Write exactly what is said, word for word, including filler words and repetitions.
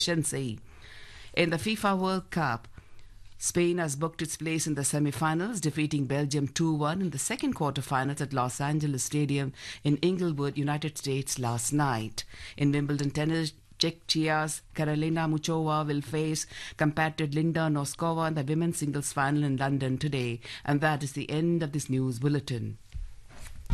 efficiency. In the FIFA World Cup, Spain has booked its place in the semi-finals, defeating Belgium two one in the second quarter-finals at Los Angeles Stadium in Inglewood, United States last night. In Wimbledon tennis, Czechia's Karolina Muchova will face compatriot Linda Noskova in the women's singles final in London today. And that is the end of this news bulletin.